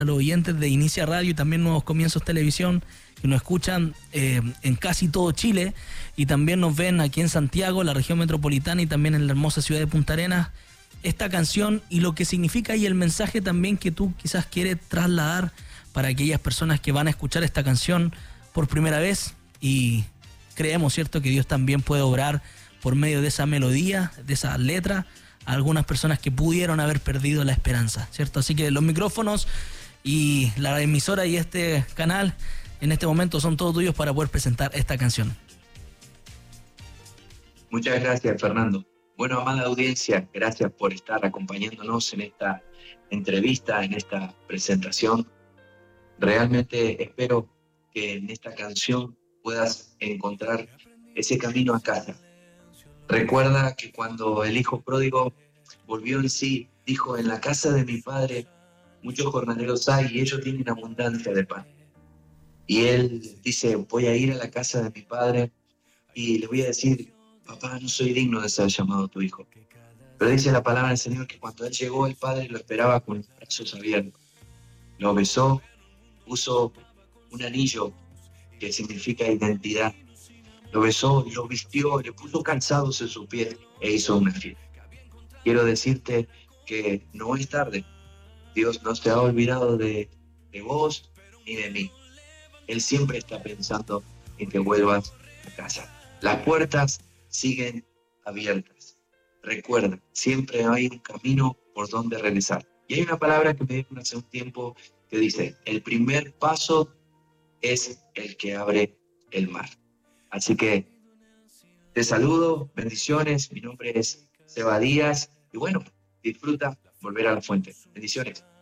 los oyentes de Inicia Radio y también Nuevos Comienzos Televisión, que nos escuchan en casi todo Chile y también nos ven aquí en Santiago, la región metropolitana y también en la hermosa ciudad de Punta Arenas, esta canción y lo que significa y el mensaje también que tú quizás quieres trasladar para aquellas personas que van a escuchar esta canción por primera vez, y creemos, ¿cierto?, que Dios también puede obrar por medio de esa melodía, de esa letra, a algunas personas que pudieron haber perdido la esperanza, ¿cierto? Así que los micrófonos y la emisora y este canal en este momento son todos tuyos para poder presentar esta canción. Muchas gracias, Fernando. Bueno, amada audiencia, gracias por estar acompañándonos en esta entrevista, en esta presentación. Realmente espero que en esta canción puedas encontrar ese camino a casa. Recuerda que cuando el hijo pródigo volvió en sí, dijo: en la casa de mi padre muchos jornaleros hay y ellos tienen abundancia de pan. Y él dice: voy a ir a la casa de mi padre y le voy a decir: papá, no soy digno de ser llamado tu hijo. Pero dice la palabra del Señor que cuando él llegó, el padre lo esperaba con los brazos abiertos. Lo besó, puso un anillo que significa identidad. Lo besó, lo vistió, le puso calzados en sus pies e hizo una fiesta. Quiero decirte que no es tarde. Dios no se ha olvidado de vos ni de mí. Él siempre está pensando en que vuelvas a casa. Las puertas siguen abiertas. Recuerda, siempre hay un camino por donde regresar. Y hay una palabra que me dijo hace un tiempo que dice: el primer paso es el que abre el mar. Así que te saludo, bendiciones, mi nombre es Seba Díaz y bueno, disfruta volver a la fuente. Bendiciones.